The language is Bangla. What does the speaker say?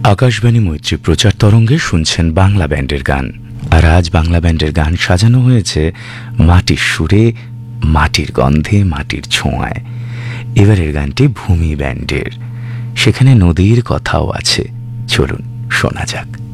আকাশবাণী মৈত্রী প্রচার তরঙ্গে শুনছেন বাংলা ব্যান্ডের গান। আর আজ বাংলা ব্যান্ডের গান সাজানো হয়েছে মাটির সুরে, মাটির গন্ধে, মাটির ছোঁয়ায়। এবারের গানটি ভূমি ব্যান্ডের, সেখানে নদীর কথাও আছে। চলুন শোনা যাক।